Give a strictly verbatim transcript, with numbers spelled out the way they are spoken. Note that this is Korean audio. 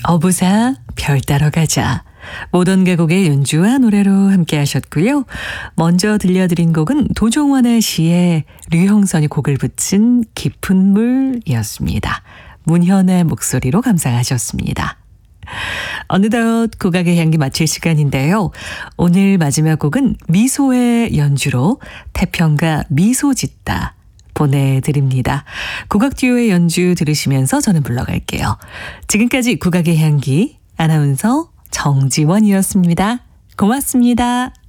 어부사 별 따러 가자. 모던 계곡의 연주와 노래로 함께 하셨고요. 먼저 들려드린 곡은 도종원의 시에 류형선이 곡을 붙인 깊은 물이었습니다. 문현의 목소리로 감상하셨습니다. 어느덧 국악의 향기 마칠 시간인데요. 오늘 마지막 곡은 미소의 연주로 태평가 미소 짓다 보내드립니다. 국악 듀오의 연주 들으시면서 저는 물러갈게요. 지금까지 국악의 향기 아나운서 정지원이었습니다. 고맙습니다.